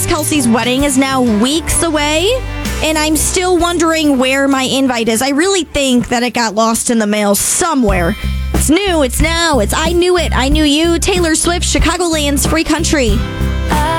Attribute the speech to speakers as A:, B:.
A: Travis Kelce's wedding is now weeks away, and I'm still wondering where my invite is. I really think that it got lost in the mail somewhere. It's new, it's now, it's I Knew It, I Knew You, Taylor Swift, Chicagoland's Free Country.